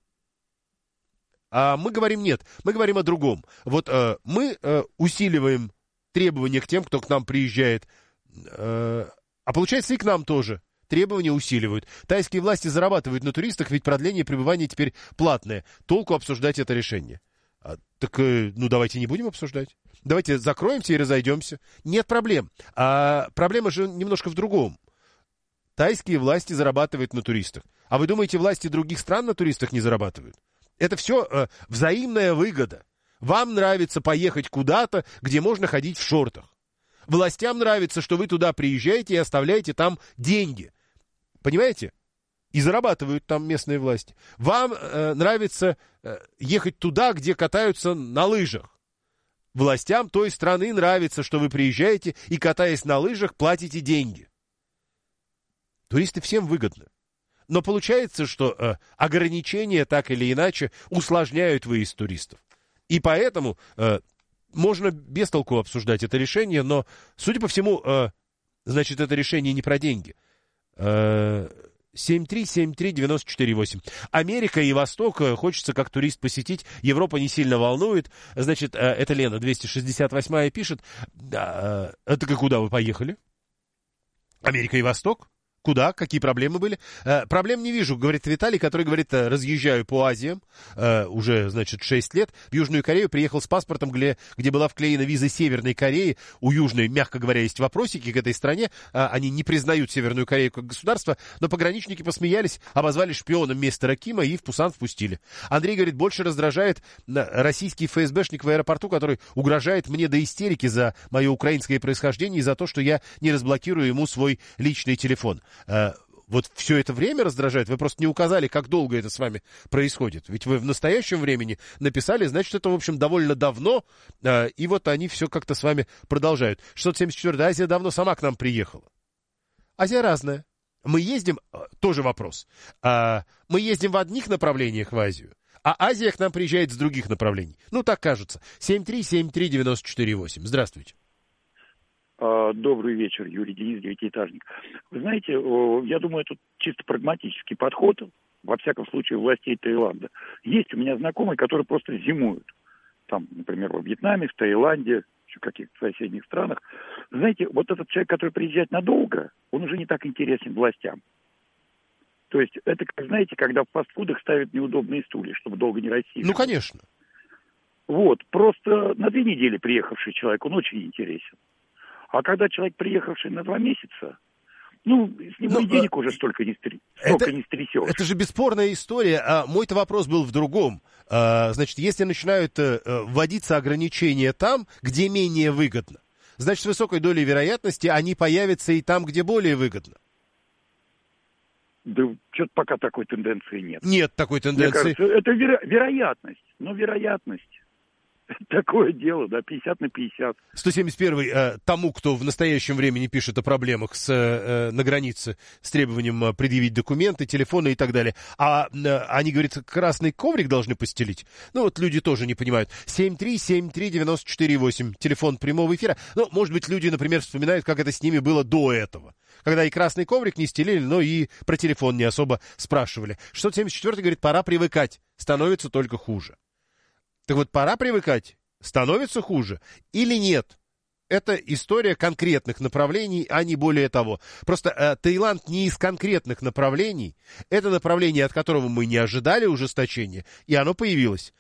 А мы говорим нет, мы говорим о другом. Вот мы усиливаем требования к тем, кто к нам приезжает. А получается и к нам тоже. Требования усиливают. Тайские власти зарабатывают на туристах, ведь продление пребывания теперь платное. Толку обсуждать это решение. Так, ну, давайте не будем обсуждать. Давайте закроемся и разойдемся. Нет проблем. А проблема же немножко в другом. Тайские власти зарабатывают на туристах. А вы думаете, власти других стран на туристах не зарабатывают? Это все взаимная выгода. Вам нравится поехать куда-то, где можно ходить в шортах. Властям нравится, что вы туда приезжаете и оставляете там деньги. Понимаете? И зарабатывают там местные власти. Вам нравится ехать туда, где катаются на лыжах. Властям той страны нравится, что вы приезжаете и, катаясь на лыжах, платите деньги. Туристы всем выгодны. Но получается, что ограничения так или иначе усложняют выезд туристов. И поэтому можно без толку обсуждать это решение, но, судя по всему, значит, это решение не про деньги. 7373948. Америка и Восток хочется как турист посетить. Европа не сильно волнует. Значит, это Лена 268-я пишет. Это куда вы поехали? Америка и Восток? Куда? Какие проблемы были? Проблем не вижу, говорит Виталий, который говорит, разъезжаю по Азиям уже, значит, 6 лет. В Южную Корею приехал с паспортом, где была вклеена виза Северной Кореи. У Южной, мягко говоря, есть вопросики к этой стране. Они не признают Северную Корею как государство, но пограничники посмеялись, обозвали шпионом мистера Кима и в Пусан впустили. Андрей говорит, больше раздражает российский ФСБшник в аэропорту, который угрожает мне до истерики за мое украинское происхождение и за то, что я не разблокирую ему свой личный телефон. Вот все это время раздражает? Вы просто не указали, как долго это с вами происходит. Ведь вы в настоящем времени написали, значит, это, в общем, довольно давно, и вот они все как-то с вами продолжают. 674-я Азия давно сама к нам приехала. Азия разная. Мы ездим, тоже вопрос, мы ездим в одних направлениях в Азию, а Азия к нам приезжает с других направлений. Ну, так кажется. 7373948. Здравствуйте. Добрый вечер, Юрий Денис, девятиэтажник. Вы знаете, я думаю, это чисто прагматический подход, во всяком случае, властей Таиланда. Есть у меня знакомые, которые просто зимуют. Там, например, во Вьетнаме, в Таиланде, еще в каких-то соседних странах. Знаете, вот этот человек, который приезжает надолго, он уже не так интересен властям. То есть это, знаете, когда в фастфудах ставят неудобные стулья, чтобы долго не рассиживаться. Ну, конечно. Вот, просто на 2 недели приехавший человек, он очень интересен. А когда человек, приехавший на 2 месяца, ну, с него и денег уже столько не стрясешь. Это же бесспорная история. Мой-то вопрос был в другом. Значит, если начинают вводиться ограничения там, где менее выгодно, значит, с высокой долей вероятности они появятся и там, где более выгодно. Да что-то пока такой тенденции нет. Нет такой тенденции. Мне кажется, это вероятность. Но вероятность. Такое дело, да, 50 на 50. 171-й тому, кто в настоящем времени пишет о проблемах на границе с требованием предъявить документы, телефоны и так далее. А они, говорят, красный коврик должны постелить. Ну, вот люди тоже не понимают. 7373948, телефон прямого эфира. Ну, может быть, люди, например, вспоминают, как это с ними было до этого. Когда и красный коврик не стелили, но и про телефон не особо спрашивали. 674-й говорит, пора привыкать, становится только хуже. Так вот, пора привыкать, становится хуже или нет? Это история конкретных направлений, а не более того. Просто Таиланд не из конкретных направлений. Это направление, от которого мы не ожидали ужесточения, и оно появилось.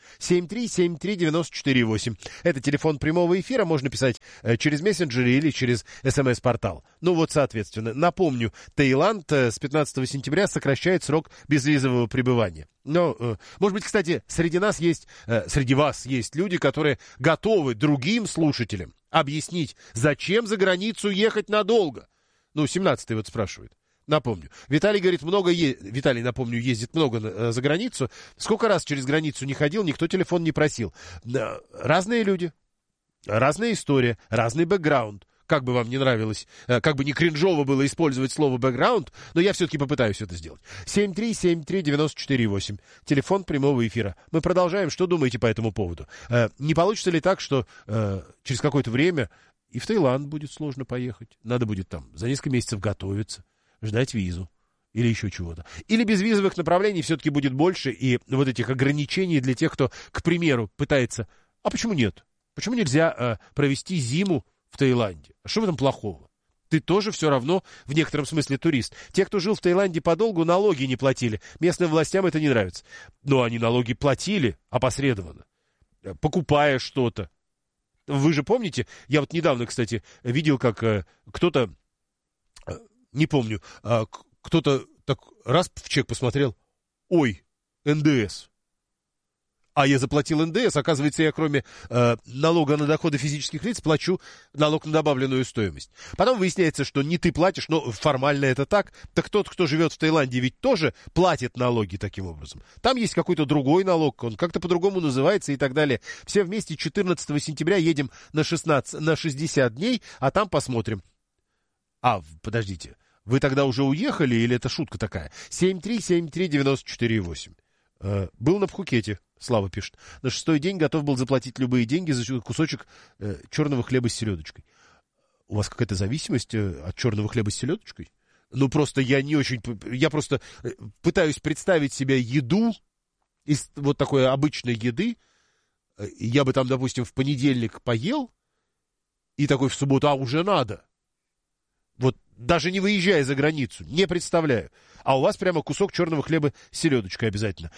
7373948. Это телефон прямого эфира, можно писать через мессенджеры или через СМС-портал. Ну вот, соответственно, напомню, Таиланд с 15 сентября сокращает срок безвизового пребывания. Но, может быть, кстати, среди вас есть люди, которые готовы другим слушателям объяснить, зачем за границу ехать надолго. Ну, 17-й вот спрашивает. Напомню. Виталий говорит, Виталий, напомню, ездит много за границу. Сколько раз через границу не ходил, никто телефон не просил. Разные люди, разная история, разный бэкграунд. Как бы вам не нравилось, как бы не кринжово было использовать слово «бэкграунд», но я все-таки попытаюсь это сделать. 7373948, телефон прямого эфира. Мы продолжаем. Что думаете по этому поводу? Не получится ли так, что через какое-то время и в Таиланд будет сложно поехать? Надо будет там за несколько месяцев готовиться, ждать визу или еще чего-то. Или безвизовых направлений все-таки будет больше, и вот этих ограничений для тех, кто, к примеру, пытается... А почему нет? Почему нельзя провести зиму в Таиланде? А что в этом плохого? Ты тоже все равно в некотором смысле турист. Те, кто жил в Таиланде подолгу, налоги не платили. Местным властям это не нравится. Но они налоги платили опосредованно, покупая что-то. Вы же помните, я вот недавно, кстати, видел, как кто-то, не помню, кто-то так раз в чек посмотрел, ой, НДС. А я заплатил НДС, оказывается, я кроме налога на доходы физических лиц плачу налог на добавленную стоимость. Потом выясняется, что не ты платишь, но формально это так. Так тот, кто живет в Таиланде, ведь тоже платит налоги таким образом. Там есть какой-то другой налог, он как-то по-другому называется и так далее. Все вместе 14 сентября едем на 60 дней, а там посмотрим. Подождите, вы тогда уже уехали или это шутка такая? 7373948. Был на Пхукете. Слава пишет. На 6-й день готов был заплатить любые деньги за кусочек черного хлеба с селедочкой. У вас какая-то зависимость от черного хлеба с селедочкой? Ну, просто я не очень... Я просто пытаюсь представить себе еду из вот такой обычной еды. Я бы там, допустим, в понедельник поел, и такой в субботу, уже надо. Вот даже не выезжая за границу, не представляю. А у вас прямо кусок черного хлеба с селедочкой обязательно.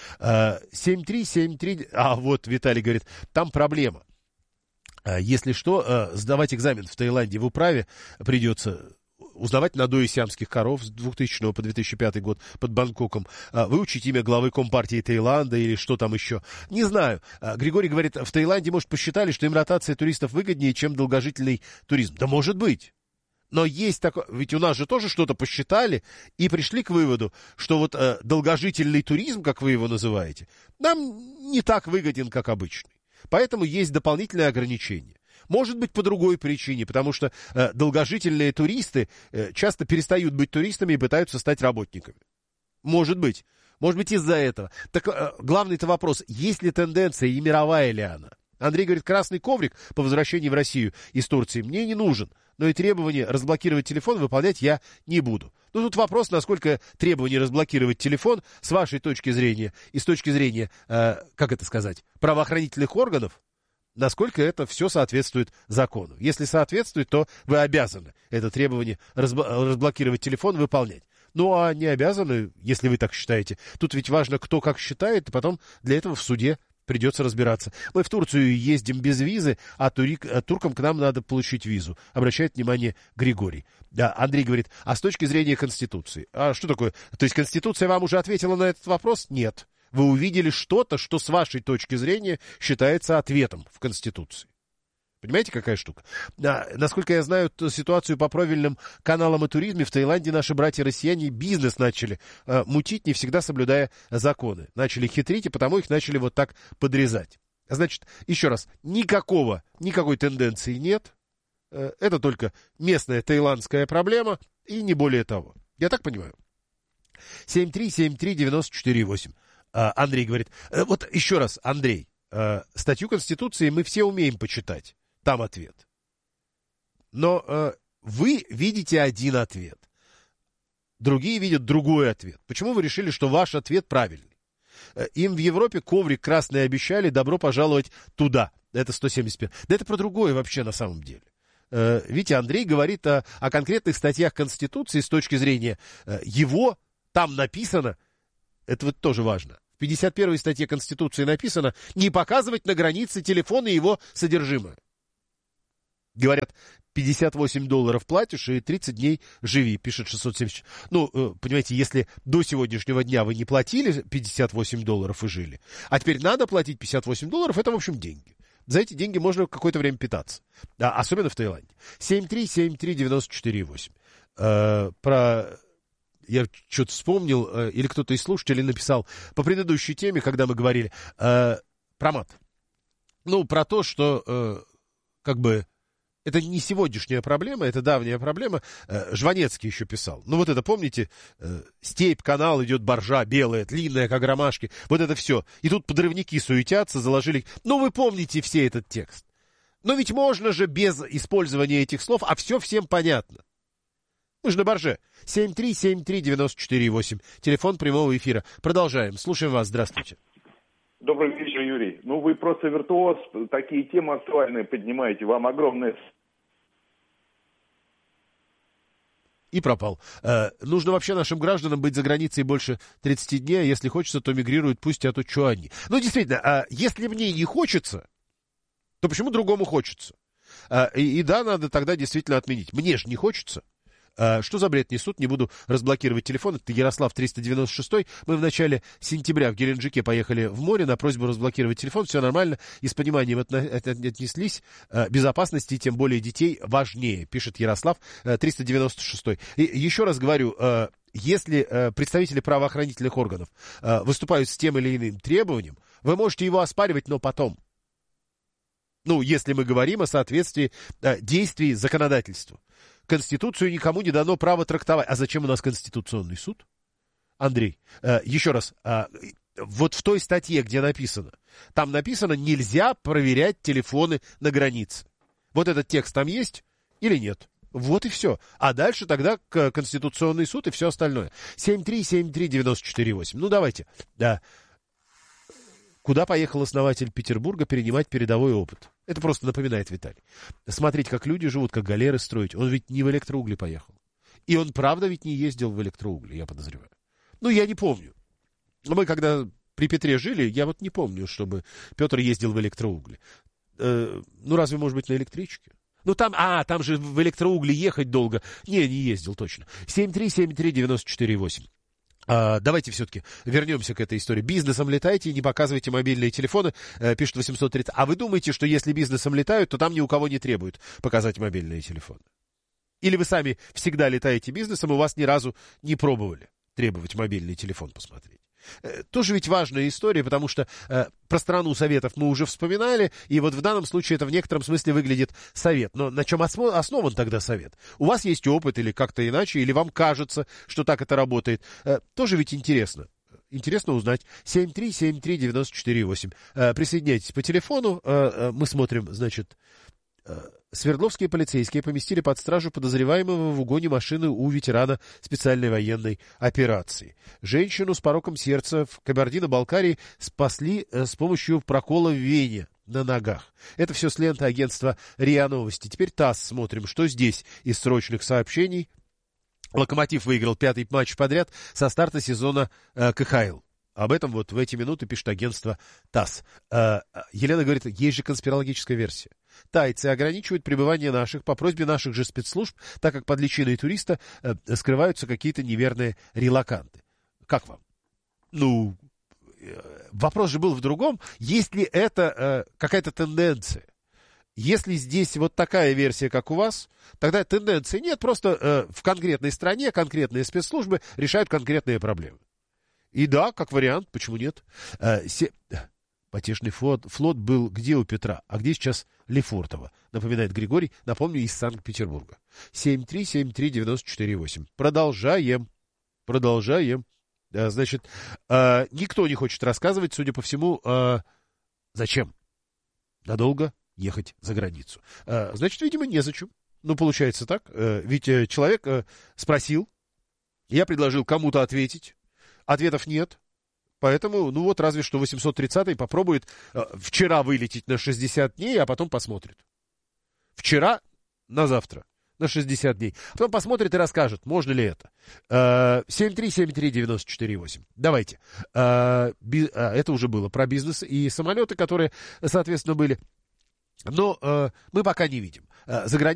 7373... вот Виталий говорит, там проблема. Если что, сдавать экзамен в Таиланде в управе придется узнавать надои сиамских коров с 2000 по 2005 год под Бангкоком, выучить имя главы Компартии Таиланда или что там еще. Не знаю. Григорий говорит, в Таиланде, может, посчитали, что им ротация туристов выгоднее, чем долгожительный туризм. Да может быть. Но есть такое, ведь у нас же тоже что-то посчитали и пришли к выводу, что вот долгожительный туризм, как вы его называете, нам не так выгоден, как обычный. Поэтому есть дополнительные ограничения. Может быть, по другой причине, потому что долгожительные туристы часто перестают быть туристами и пытаются стать работниками. Может быть из-за этого. Так главный-то вопрос, есть ли тенденция и мировая ли она? Андрей говорит, красный коврик по возвращении в Россию из Турции мне не нужен, но и требование разблокировать телефон выполнять я не буду. Ну, тут вопрос, насколько требование разблокировать телефон с вашей точки зрения и с точки зрения, правоохранительных органов, насколько это все соответствует закону. Если соответствует, то вы обязаны это требование разблокировать телефон выполнять. Ну, а не обязаны, если вы так считаете. Тут ведь важно, кто как считает, и потом для этого в суде придется разбираться. Мы в Турцию ездим без визы, а туркам к нам надо получить визу. Обращает внимание Григорий. Да, Андрей говорит, а с точки зрения Конституции? А что такое? То есть Конституция вам уже ответила на этот вопрос? Нет. Вы увидели что-то, что с вашей точки зрения считается ответом в Конституции. Понимаете, какая штука? Насколько я знаю ситуацию по правильным каналам о туризме, в Таиланде наши братья-россияне бизнес начали мутить, не всегда соблюдая законы. Начали хитрить, и потому их начали вот так подрезать. Значит, еще раз, никакой тенденции нет. Это только местная таиландская проблема, и не более того. Я так понимаю? 7373948. Андрей говорит. Вот еще раз, Андрей, статью Конституции мы все умеем почитать. Там ответ. Но вы видите один ответ. Другие видят другой ответ. Почему вы решили, что ваш ответ правильный? Им в Европе коврик красный обещали, добро пожаловать туда. Это 175. Да это про другое вообще на самом деле. Видите, Андрей говорит о конкретных статьях Конституции с точки зрения его, там написано, это вот тоже важно, в 51-й статье Конституции написано не показывать на границе телефона и его содержимое. Говорят, $58 платишь и 30 дней живи, пишет 670. Ну, понимаете, если до сегодняшнего дня вы не платили $58 и жили, а теперь надо платить $58, это, в общем, деньги. За эти деньги можно какое-то время питаться. Особенно в Таиланде. 7373948. Я что-то вспомнил, или кто-то из слушателей написал по предыдущей теме, когда мы говорили про мат. Ну, про то, что как бы это не сегодняшняя проблема, это давняя проблема. Жванецкий еще писал. Ну, вот это, помните, степь, канал, идет боржа, белая, длинная, как ромашки. Вот это все. И тут подрывники суетятся, заложили. Ну, вы помните все этот текст. Но ведь можно же без использования этих слов, а все всем понятно. Мы же на борже. 7373948. Телефон прямого эфира. Продолжаем. Слушаем вас. Здравствуйте. Добрый вечер, Юрий. Ну, вы просто виртуоз, такие темы актуальные поднимаете. Вам огромное... И пропал. Нужно вообще нашим гражданам быть за границей больше 30 дней, а если хочется, то мигрируют, пусть, а то что они. Ну, действительно, если мне не хочется, то почему другому хочется? И да, надо тогда действительно отменить. Мне же не хочется. Что за бред несут? Не буду разблокировать телефон. Это Ярослав 396. Мы в начале сентября в Геленджике поехали в море на просьбу разблокировать телефон. Все нормально. И с пониманием отнеслись. Безопасности, тем более детей, важнее, пишет Ярослав 396. И еще раз говорю, если представители правоохранительных органов выступают с тем или иным требованием, вы можете его оспаривать, но потом. Ну, если мы говорим о соответствии действий законодательству. Конституцию никому не дано право трактовать. А зачем у нас Конституционный суд? Андрей, еще раз, вот в той статье, где написано, там написано, нельзя проверять телефоны на границе. Вот этот текст там есть или нет? Вот и все. А дальше тогда Конституционный суд и все остальное. 7373948. Ну, давайте. Да. Куда поехал основатель Петербурга перенимать передовой опыт? Это просто напоминает Виталий. Смотреть, как люди живут, как галеры строить. Он ведь не в электроугли поехал. И он, правда, ведь не ездил в электроугли, я подозреваю. Ну, я не помню. Мы, когда при Петре жили, я вот не помню, чтобы Петр ездил в электроугли. Ну, разве, может быть, на электричке? Ну, там же в электроугли ехать долго. Не ездил точно. 7373948. Давайте все-таки вернемся к этой истории. Бизнесом летайте и не показывайте мобильные телефоны, пишет 830. А вы думаете, что если бизнесом летают, то там ни у кого не требуют показать мобильные телефоны? Или вы сами всегда летаете бизнесом, и у вас ни разу не пробовали требовать мобильный телефон посмотреть? Тоже ведь важная история, потому что про страну советов мы уже вспоминали, и вот в данном случае это в некотором смысле выглядит совет. Но на чем основан тогда совет? У вас есть опыт или как-то иначе, или вам кажется, что так это работает? Тоже ведь интересно. Интересно узнать. 7373948. Присоединяйтесь по телефону. Мы смотрим, значит... Свердловские полицейские поместили под стражу подозреваемого в угоне машины у ветерана специальной военной операции. Женщину с пороком сердца в Кабардино-Балкарии спасли с помощью прокола в вене на ногах. Это все с ленты агентства РИА Новости. Теперь ТАСС смотрим, что здесь из срочных сообщений. Локомотив выиграл 5-й матч подряд со старта сезона КХЛ. Об этом вот в эти минуты пишет агентство ТАСС. Елена говорит, есть же конспирологическая версия. Тайцы ограничивают пребывание наших по просьбе наших же спецслужб, так как под личиной туриста скрываются какие-то неверные релоканты. Как вам? Ну, вопрос же был в другом. Есть ли это какая-то тенденция? Если здесь вот такая версия, как у вас, тогда тенденции нет, просто в конкретной стране конкретные спецслужбы решают конкретные проблемы. И да, как вариант, почему нет? Потешный флот был где у Петра, а где сейчас Лефортово, напоминает Григорий, напомню, из Санкт-Петербурга. 7373948. Продолжаем. Значит, никто не хочет рассказывать, судя по всему, зачем надолго ехать за границу. Значит, видимо, незачем. Ну, получается так. Ведь человек спросил, я предложил кому-то ответить, ответов нет. Поэтому, ну вот, разве что 830-й попробует вчера вылететь на 60 дней, а потом посмотрит. Вчера на завтра, на 60 дней. Потом посмотрит и расскажет, можно ли это. 7373948. Давайте. Это уже было про бизнес и самолеты, которые, соответственно, были. Но мы пока не видим. За границей